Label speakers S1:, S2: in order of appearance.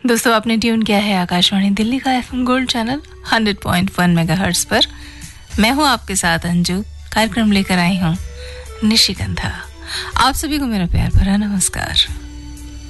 S1: दोस्तों आपने ट्यून किया है आकाशवाणी दिल्ली का एफएम गोल्ड चैनल 100.1 मेगाहर्ट्ज पर। मैं हूं आपके साथ अंजू। कार्यक्रम लेकर आई हूं निशिगंधा। आप सभी को मेरा प्यार भरा नमस्कार।